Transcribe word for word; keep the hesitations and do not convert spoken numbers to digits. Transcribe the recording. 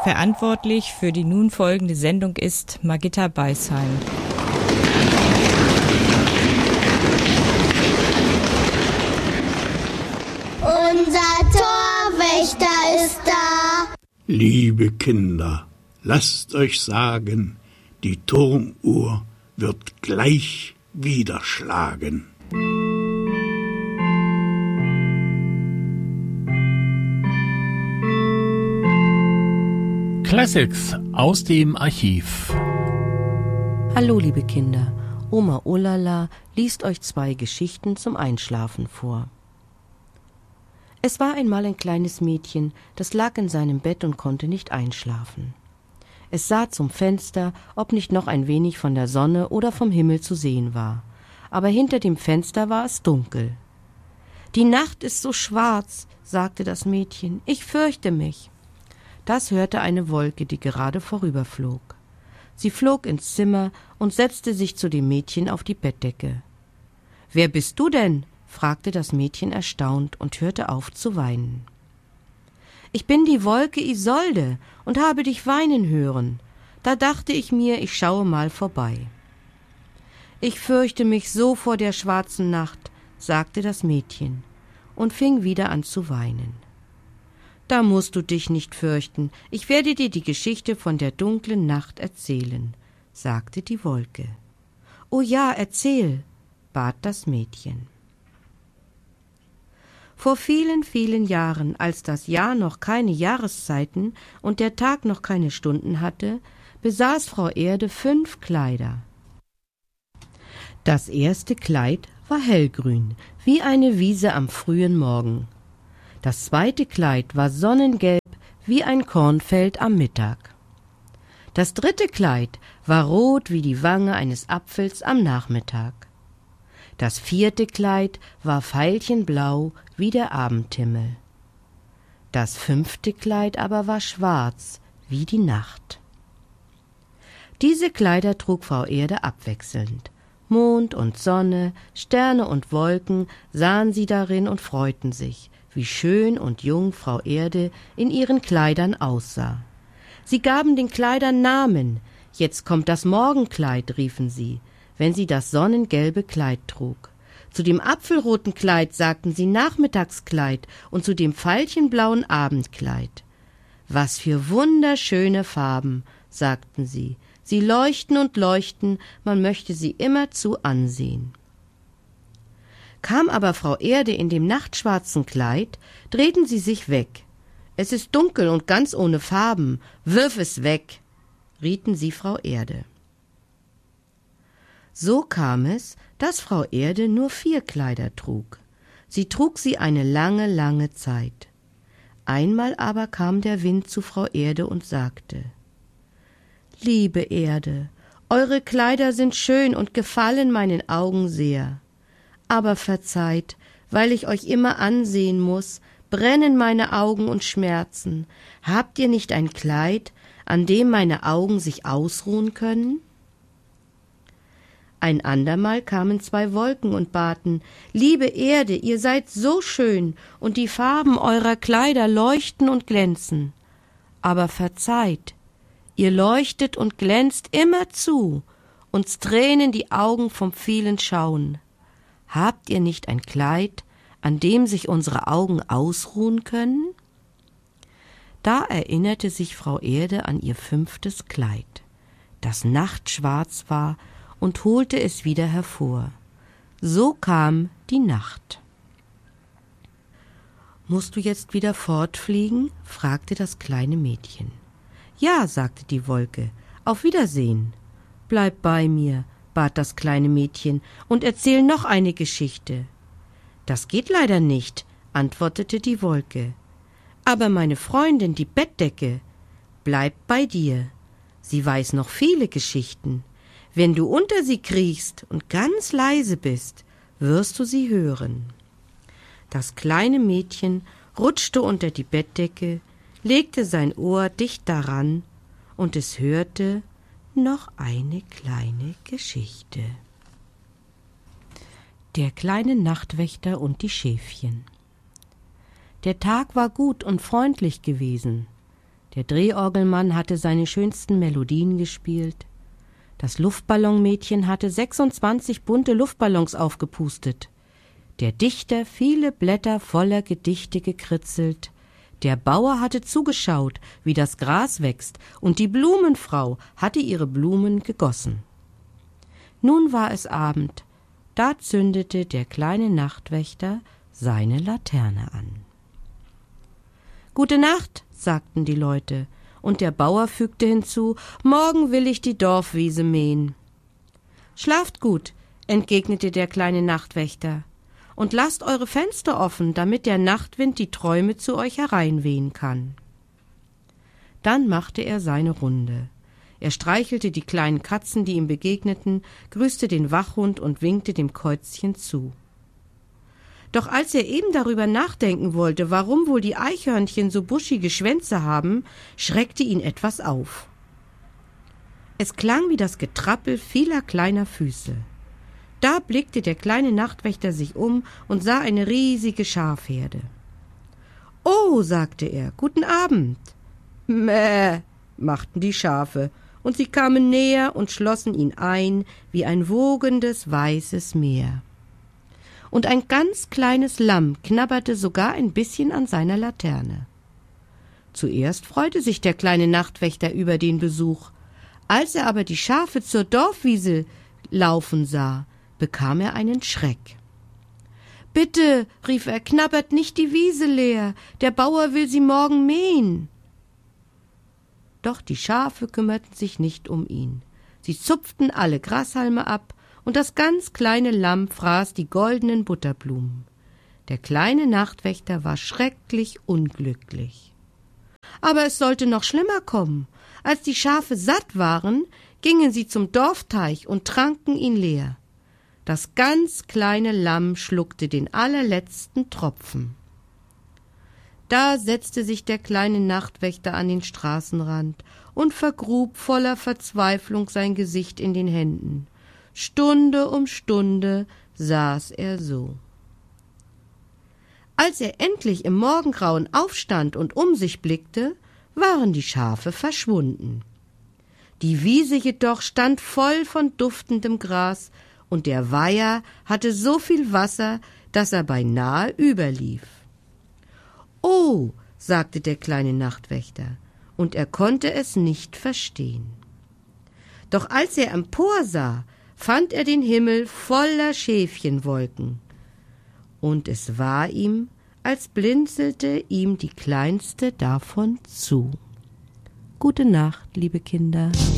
Verantwortlich für die nun folgende Sendung ist Margitta Beisheim. Unser Torwächter ist da. Liebe Kinder, lasst euch sagen, die Turmuhr wird gleich wieder schlagen. Classics aus dem Archiv. Hallo liebe Kinder, Oma Olala liest euch zwei Geschichten zum Einschlafen vor. Es war einmal ein kleines Mädchen, das lag in seinem Bett und konnte nicht einschlafen. Es sah zum Fenster, ob nicht noch ein wenig von der Sonne oder vom Himmel zu sehen war. Aber hinter dem Fenster war es dunkel. »Die Nacht ist so schwarz«, sagte das Mädchen, »ich fürchte mich.« Das hörte eine Wolke, die gerade vorüberflog. Sie flog ins Zimmer und setzte sich zu dem Mädchen auf die Bettdecke. »Wer bist du denn?« fragte das Mädchen erstaunt und hörte auf zu weinen. »Ich bin die Wolke Isolde und habe dich weinen hören. Da dachte ich mir, ich schaue mal vorbei.« »Ich fürchte mich so vor der schwarzen Nacht«, sagte das Mädchen und fing wieder an zu weinen. »Da musst du dich nicht fürchten, ich werde dir die Geschichte von der dunklen Nacht erzählen«, sagte die Wolke. »Oh ja, erzähl«, bat das Mädchen. Vor vielen, vielen Jahren, als das Jahr noch keine Jahreszeiten und der Tag noch keine Stunden hatte, besaß Frau Erde fünf Kleider. Das erste Kleid war hellgrün, wie eine Wiese am frühen Morgen. Das zweite Kleid war sonnengelb, wie ein Kornfeld am Mittag. Das dritte Kleid war rot wie die Wange eines Apfels am Nachmittag. Das vierte Kleid war veilchenblau wie der Abendhimmel. Das fünfte Kleid aber war schwarz wie die Nacht. Diese Kleider trug Frau Erde abwechselnd. Mond und Sonne, Sterne und Wolken sahen sie darin und freuten sich, wie schön und jung Frau Erde in ihren Kleidern aussah. Sie gaben den Kleidern Namen. »Jetzt kommt das Morgenkleid«, riefen sie, wenn sie das sonnengelbe Kleid trug. Zu dem apfelroten Kleid sagten sie Nachmittagskleid und zu dem veilchenblauen Abendkleid. »Was für wunderschöne Farben«, sagten sie. »Sie leuchten und leuchten, man möchte sie immerzu ansehen.« Kam aber Frau Erde in dem nachtschwarzen Kleid, drehten sie sich weg. »Es ist dunkel und ganz ohne Farben, wirf es weg«, rieten sie Frau Erde. So kam es, dass Frau Erde nur vier Kleider trug. Sie trug sie eine lange, lange Zeit. Einmal aber kam der Wind zu Frau Erde und sagte: »Liebe Erde, eure Kleider sind schön und gefallen meinen Augen sehr. Aber verzeiht, weil ich euch immer ansehen muß, brennen meine Augen und schmerzen. Habt ihr nicht ein Kleid, an dem meine Augen sich ausruhen können?« Ein andermal kamen zwei Wolken und baten: »Liebe Erde, ihr seid so schön, und die Farben eurer Kleider leuchten und glänzen. Aber verzeiht, ihr leuchtet und glänzt immerzu, uns tränen die Augen vom vielen Schauen. Habt ihr nicht ein Kleid, an dem sich unsere Augen ausruhen können?« Da erinnerte sich Frau Erde an ihr fünftes Kleid, das nachtschwarz war, und holte es wieder hervor. So kam die Nacht. »Musst du jetzt wieder fortfliegen?« fragte das kleine Mädchen. »Ja«, sagte die Wolke, »auf Wiedersehen.« »Bleib bei mir«, bat das kleine Mädchen, »und erzähl noch eine Geschichte.« »Das geht leider nicht«, antwortete die Wolke. »Aber meine Freundin, die Bettdecke, bleibt bei dir. Sie weiß noch viele Geschichten. Wenn du unter sie kriechst und ganz leise bist, wirst du sie hören.« Das kleine Mädchen rutschte unter die Bettdecke, legte sein Ohr dicht daran, und es hörte noch eine kleine Geschichte. Der kleine Nachtwächter und die Schäfchen. Der Tag war gut und freundlich gewesen. Der Drehorgelmann hatte seine schönsten Melodien gespielt. Das Luftballonmädchen hatte sechsundzwanzig bunte Luftballons aufgepustet. Der Dichter viele Blätter voller Gedichte gekritzelt. Der Bauer hatte zugeschaut, wie das Gras wächst, und die Blumenfrau hatte ihre Blumen gegossen. Nun war es Abend, da zündete der kleine Nachtwächter seine Laterne an. »Gute Nacht«, sagten die Leute, und der Bauer fügte hinzu, »Morgen will ich die Dorfwiese mähen.« »Schlaft gut«, entgegnete der kleine Nachtwächter, »und lasst eure Fenster offen, damit der Nachtwind die Träume zu euch hereinwehen kann.« Dann machte er seine Runde. Er streichelte die kleinen Katzen, die ihm begegneten, grüßte den Wachhund und winkte dem Käuzchen zu. Doch als er eben darüber nachdenken wollte, warum wohl die Eichhörnchen so buschige Schwänze haben, schreckte ihn etwas auf. Es klang wie das Getrappel vieler kleiner Füße. Da blickte der kleine Nachtwächter sich um und sah eine riesige Schafherde. »Oh«, sagte er, »guten Abend.« »Mäh«, machten die Schafe, und sie kamen näher und schlossen ihn ein wie ein wogendes weißes Meer. Und ein ganz kleines Lamm knabberte sogar ein bisschen an seiner Laterne. Zuerst freute sich der kleine Nachtwächter über den Besuch. Als er aber die Schafe zur Dorfwiese laufen sah, bekam er einen Schreck. »Bitte«, rief er, »knabbert nicht die Wiese leer, der Bauer will sie morgen mähen.« Doch die Schafe kümmerten sich nicht um ihn. Sie zupften alle Grashalme ab, und das ganz kleine Lamm fraß die goldenen Butterblumen. Der kleine Nachtwächter war schrecklich unglücklich. Aber es sollte noch schlimmer kommen. Als die Schafe satt waren, gingen sie zum Dorfteich und tranken ihn leer. Das ganz kleine Lamm schluckte den allerletzten Tropfen. Da setzte sich der kleine Nachtwächter an den Straßenrand und vergrub voller Verzweiflung sein Gesicht in den Händen. Stunde um Stunde saß er so. Als er endlich im Morgengrauen aufstand und um sich blickte, waren die Schafe verschwunden. Die Wiese jedoch stand voll von duftendem Gras, und der Weiher hatte so viel Wasser, dass er beinahe überlief. »Oh«, sagte der kleine Nachtwächter, und er konnte es nicht verstehen. Doch als er emporsah, fand er den Himmel voller Schäfchenwolken, und es war ihm, als blinzelte ihm die kleinste davon zu. Gute Nacht, liebe Kinder.